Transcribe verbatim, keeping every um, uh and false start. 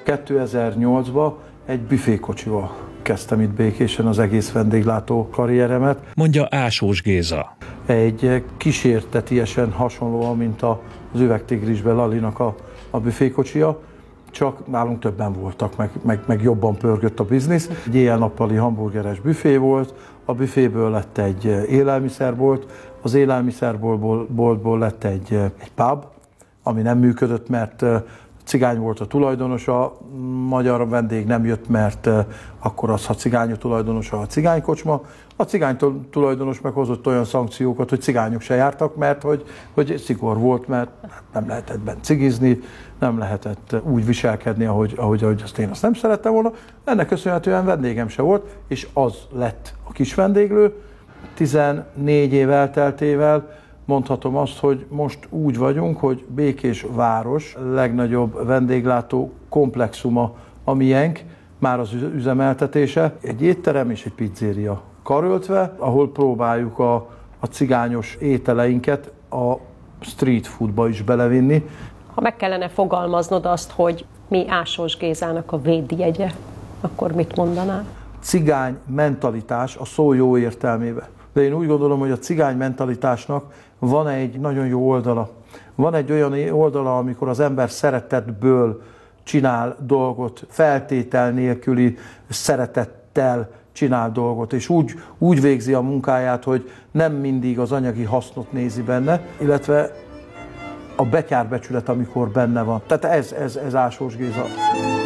kétezer-nyolcban egy büfékocsival kezdtem itt Békésen az egész vendéglátó karrieremet. Mondja Ásós Géza. Egy kísértetiesen hasonlóan, mint az Üvegtigrisben Lalinak a, a büfékocsia, csak nálunk többen voltak, meg, meg, meg jobban pörgött a biznisz. Egy éjjel-nappali hamburgeres büfé volt, a büféből lett egy élelmiszerbolt, az élelmiszerboltból lett egy, egy pub, ami nem működött, mert cigány volt a tulajdonosa, a magyar vendég nem jött, mert akkor az, ha cigány a tulajdonosa, a cigánykocsma. A cigány tulajdonos meghozott olyan szankciókat, hogy cigányok se jártak, mert hogy, hogy szigor volt, mert nem lehetett bent cigizni, nem lehetett úgy viselkedni, ahogy, ahogy, ahogy azt én azt nem szerettem volna. Ennek köszönhetően vendégem se volt, és az lett a kis vendéglő. tizennégy év elteltével mondhatom azt, hogy most úgy vagyunk, hogy Békés város legnagyobb vendéglátó komplexuma a miénk, már az üzemeltetése. Egy étterem és egy pizzéria karöltve, ahol próbáljuk a, a cigányos ételeinket a street foodba is belevinni. Ha meg kellene fogalmaznod azt, hogy mi Ásós Gézának a védjegye, akkor mit mondanál? Cigány mentalitás a szó jó értelmében. De én úgy gondolom, hogy a cigány mentalitásnak van egy nagyon jó oldala. Van egy olyan oldala, amikor az ember szeretetből csinál dolgot, feltétel nélküli szeretettel csinál dolgot, és úgy, úgy végzi a munkáját, hogy nem mindig az anyagi hasznot nézi benne, illetve a betyárbecsület, amikor benne van. Tehát ez, ez, ez Ásós Géza.